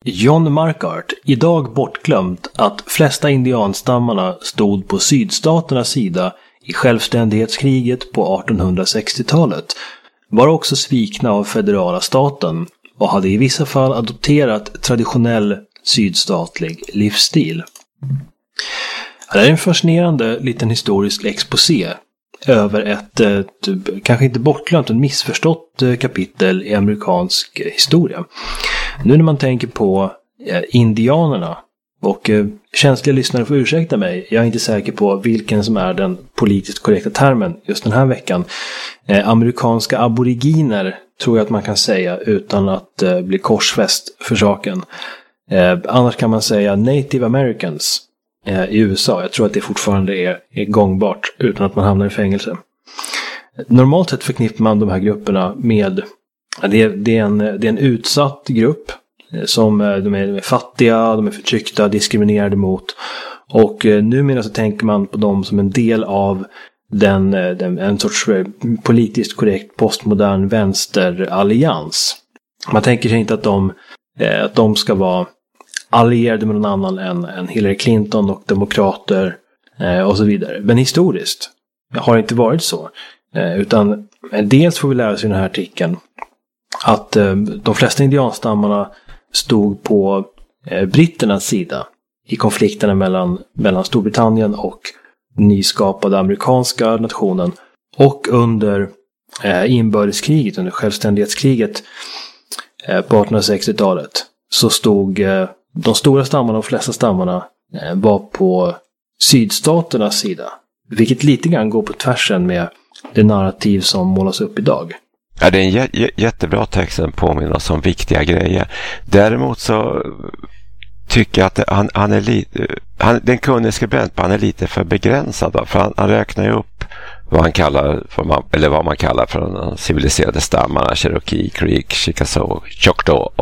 John Marquardt, idag bortglömt att flesta indianstammarna stod på sydstaternas sida i självständighetskriget på 1860-talet, var också svikna av federala staten och hade i vissa fall adopterat traditionell sydstatlig livsstil. Det är en fascinerande liten historisk exposé över ett kanske inte bortglömt, men missförstått kapitel i amerikansk historia. Nu när man tänker på indianerna, och känsliga lyssnare får ursäkta mig, jag är inte säker på vilken som är den politiskt korrekta termen just den här veckan. Amerikanska aboriginer tror jag att man kan säga utan att bli korsfäst för saken. Annars kan man säga Native Americans i USA. Jag tror att det fortfarande är gångbart utan att man hamnar i fängelse. Normalt sett förknippar man de här grupperna med det är en utsatt grupp som de är fattiga, de är förtryckta, diskriminerade mot. Och numera så tänker man på dem som en del av en sorts politiskt korrekt postmodern vänsterallians. Man tänker sig inte att de ska vara allierade med någon annan än Hillary Clinton och demokrater och så vidare. Men historiskt har det inte varit så. Utan dels får vi lära oss i den här artikeln att de flesta indianstammarna stod på britternas sida i konflikterna mellan Storbritannien och nyskapade amerikanska nationen, och under inbördeskriget, under självständighetskriget på 1860-talet, så stod de stora stammarna, de flesta stammarna var på sydstaternas sida, vilket lite grann går på tvärsen med det narrativ som målas upp idag. Ja, det är en jättebra text som påminner oss om viktiga grejer. Däremot så tycker jag att han är lite, den kunnige skribent, han är lite för begränsad då, för han räknar ju upp vad man kallar för de civiliserade stammarna, Cherokee, Creek, Chickasaw, Choctaw